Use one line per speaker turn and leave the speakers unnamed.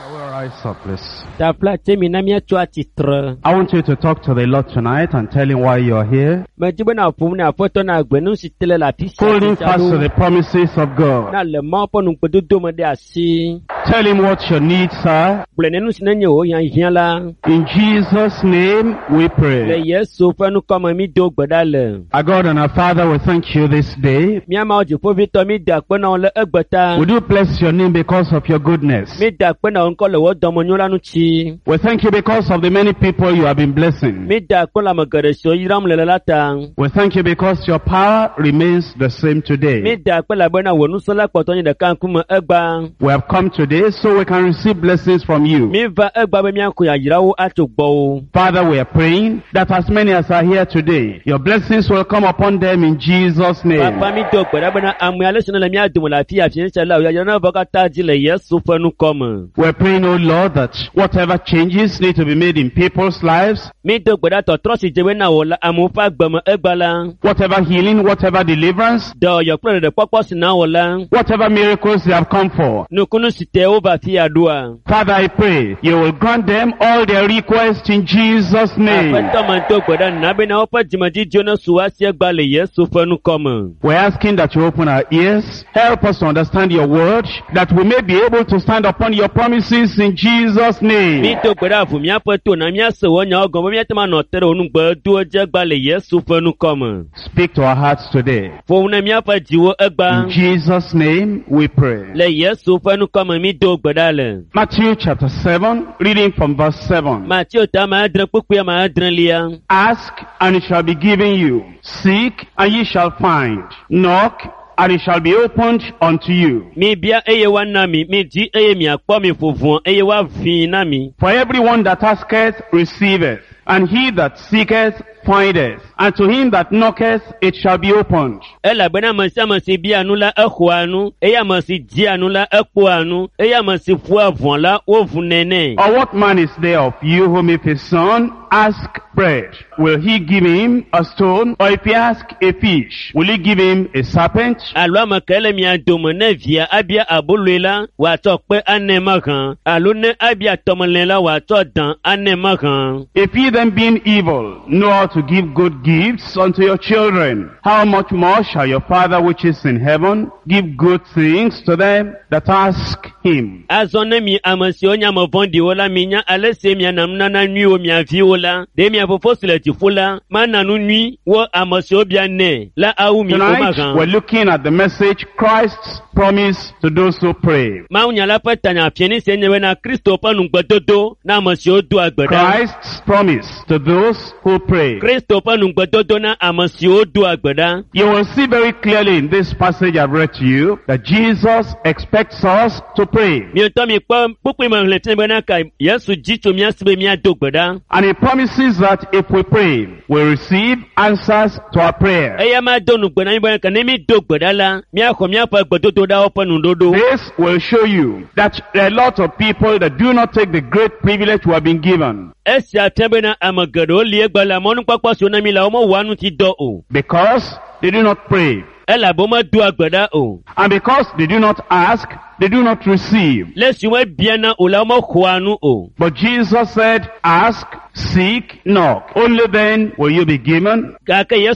Will rise up, please.
Ta place mi na mi atwa titre.
I want you to talk to the Lord tonight and tell him why you are here.
Me jibe na pum na foto na gbenu sitele la pisi.
Holding fast to the promises of God.
Na le mo po nu gbedodo mo de asi.
Tell him what your needs are.
Blenu sinenye o yan yan la.
In Jesus' name we
Le
pray.
Yesu fa nu koma mi do gbedale.
Our God and our Father, we thank you this day.
Mi ama oji fo vito mi da pe na le egbeta.
We do bless your name because of your goodness.
Mi da pe na nko le wo domo nyola nu chi.
We thank you because of the many people you have been blessing.
Mi da pe la magare so yiram le lata.
We thank you because your power remains the same
Mi
today.
da pe la bona wonu so la poto ni de kan kuma egba.
We have come today so we can receive blessings from you.
Mi va egba be mi anko ya yirawo atugbo.
Father, we are praying that as many as are here today, your blessings will come upon them in Jesus' name.
Papa mi do gbeda bena amu ale sino le mi adumo la fi afi nse la o ya na boka taji le Yesu fa nu koma.
We're praying, oh Lord, that whatever changes need to be made in people's lives,
Mi do gbeda to trosi jewe na o la amu fa gbamo egbala.
whatever healing, whatever deliverance,
Do yo pro de popo si na o la.
whatever miracles they have come for.
Nukunu site over fi adua.
Father, I pray you will grant them all their requests in Jesus' name.
Afeto man do gbeda na be na opa jimaji jona suwa si egba le Yesu fa nu koma.
We're asking that you open our ears, help us to understand your word, that we may be able to stand upon your promises in Jesus'
Mi
name.
do gbeda fu mi apoto na mi aso wo nya ogon mi atema no tere onu gbe du oje egba le Yesu fa nu koma.
Speak to our hearts today.
Fo na mi afa jiwo egba.
In Jesus' name we pray.
Le Yesu fa nu koma mi do gbeda le.
Matthew chapter 7, reading from verse 7.
Matthew ta ma adren pupu ma adren lia.
Ask, and it shall be given you. Seek, and ye shall find. Knock, and it shall be opened unto you.
Mi bia eye wa na mi di eye mi akpo mi fofun eye wa vi na mi.
For everyone that asketh receiveth, and he that seeketh findeth, and to him that knocketh it shall be opened.
Ela bena masi bia anu la ekho anu, eya masi di anu la ekpo anu, eya masi fu avon la o vunene.
Or what man is there of you whom if his son ask bread, will he give him a stone? Or if he ask a fish, will he give him a serpent?
Alwa makele mi adomo ne via abia abuluela wa to pe anema kan. Alo ne abia tomolela wa to dan anema kan.
If ye then being evil know how to give good gifts unto your children, how much more shall your Father which is in heaven give good things to them that ask him?
Azone mi amasi onya mo bondi ola minya alese mi anamna na nwi o mi avi ola de mi afofosile ti fula mana nu nwi wo amasi obia ne la awu mi o
Tonight
magan.
we're looking at the message Christ's promise to those who pray.
Ma unya la petanya pieni senyewe na Kristo panu gbedodo na amasi odu agbeda.
Christ's promise to those who pray.
Kristo panu gbedodo na amasi odu agbeda.
You will see very clearly in this passage I've read to you that Jesus expects us to pray.
Mi o to mi po pupu mo le tin na ka Yesu jicho mi asibe mi adogbeda.
And he promises that if we pray, we'll receive answers to our prayer.
Eya ma donu gbeda mi bo kan ni mi dogbeda la mi akọ mi afa gbedodo da opanu dodo.
This will show you that there are a lot of people that do not take the great privilege we have been given.
Esi atembe na amagado li egbala monu papa so na mi la omo wanu ti do o.
Because they do not pray.
Ela bo ma du agbada o.
And because they do not ask, they do not receive.
Lesi we bia na o la omo kwanu o.
But Jesus said, ask, seek, knock. Only then will you be given.
Ka